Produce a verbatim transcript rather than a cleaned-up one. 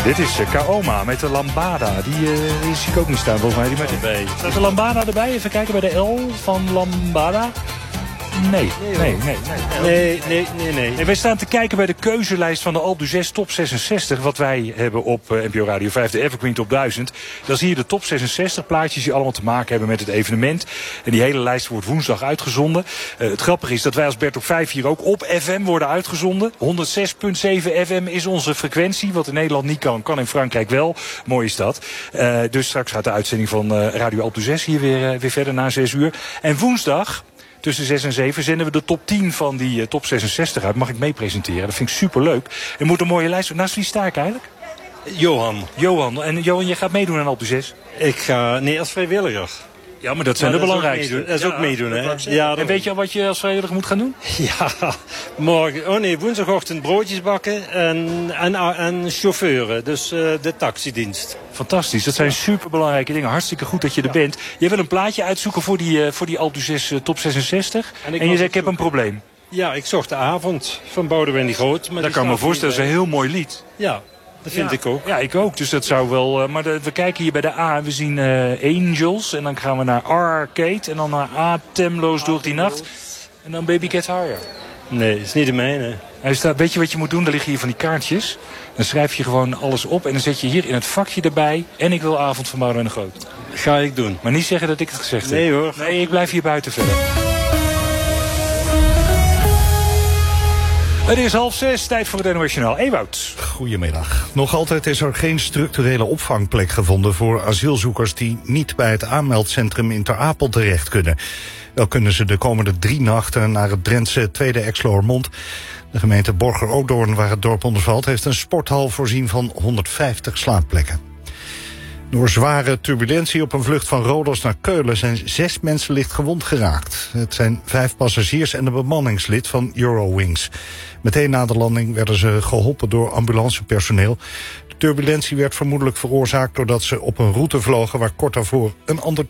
Dit is uh, Kaoma met de Lambada. Die, uh, die zie ik ook niet staan volgens mij. Die met erbij. Staat de Lambada erbij? Even kijken bij de L van Lambada. Nee, nee, nee, nee. Nee, nee, nee, nee. nee wij staan te kijken bij de keuzelijst van de Alpe d'Huez Top zesenzestig. Wat wij hebben op uh, N P O Radio vijf, de Evergreen Top duizend. Dan zie je de Top zesenzestig plaatjes die allemaal te maken hebben met het evenement. En die hele lijst wordt woensdag uitgezonden. Uh, het grappige is dat wij als Bert op vijf hier ook op F M worden uitgezonden. honderdzes komma zeven F M is onze frequentie. Wat in Nederland niet kan, kan in Frankrijk wel. Mooi is dat. Uh, dus straks gaat de uitzending van uh, Radio Alpe d'Huez hier weer, uh, weer verder na zes uur. En woensdag, tussen zes en zeven, zenden we de top tien van die uh, top zesenzestig uit. Mag ik mee presenteren? Dat vind ik superleuk. Er moet een mooie lijst. Naast wie sta ik eigenlijk? Johan. Johan. En Johan, je gaat meedoen aan Alpe d'Huez? Ik ga, nee, als vrijwilliger. Ja, maar dat zijn maar de dat belangrijkste. Is dat is ja, ook meedoen, hè? Ja, en weet je al wat je als vrijwilliger moet gaan doen? Ja, morgen, oh nee, woensdagochtend broodjes bakken en, en, en chauffeuren, dus uh, de taxidienst. Fantastisch, dat zijn superbelangrijke dingen. Hartstikke goed dat je er ja. bent. Je wil een plaatje uitzoeken voor die, uh, voor die Alpe d'Huez uh, top zesenzestig. En, en je zegt, ik heb een probleem. Ja, ik zocht de avond van Boudewijn die Groot. Maar dat kan me voorstellen, dat is een heel mooi lied. Ja. Dat vind ja. ik ook. Ja, ik ook. Dus dat zou wel... Uh, maar de, we kijken hier bij de A. We zien uh, Angels. En dan gaan we naar Arcade. En dan naar A. Temloos door die nacht. En dan Baby Gets Higher. Nee, dat is niet de mijne. Hij staat, weet je wat je moet doen? Daar liggen hier van die kaartjes. Dan schrijf je gewoon alles op. En dan zet je hier in het vakje erbij. En ik wil avond van Boudewijn de Groot. Ga ik doen. Maar niet zeggen dat ik het gezegd nee, heb. Nee hoor. Nee, ik blijf hier buiten verder. Het is half zes, tijd voor het N O S Journaal. Ewout. Goedemiddag. Nog altijd is er geen structurele opvangplek gevonden voor asielzoekers die niet bij het aanmeldcentrum in Ter Apel terecht kunnen. Wel kunnen ze de komende drie nachten naar het Drentse Tweede Exloërmond. De gemeente Borger-Odoorn, waar het dorp onder valt, heeft een sporthal voorzien van honderdvijftig slaapplekken. Door zware turbulentie op een vlucht van Rodos naar Keulen zijn zes mensen licht gewond geraakt. Het zijn vijf passagiers en een bemanningslid van Eurowings. Meteen na de landing werden ze geholpen door ambulancepersoneel. De turbulentie werd vermoedelijk veroorzaakt doordat ze op een route vlogen waar kort daarvoor een ander